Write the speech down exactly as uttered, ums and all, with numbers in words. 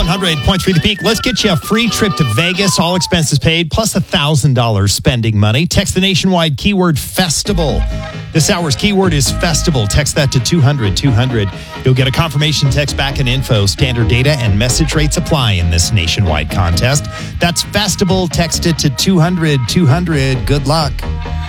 one hundred point three The Peak. Let's get you a free trip to Vegas, all expenses paid, plus one thousand dollars spending money. Text the nationwide keyword festival. This hour's keyword is festival. Text that to two hundred two hundred. You'll get a confirmation text back and info. Standard data and message rates apply in this nationwide contest. That's festival. Text it to two hundred two hundred. Good luck.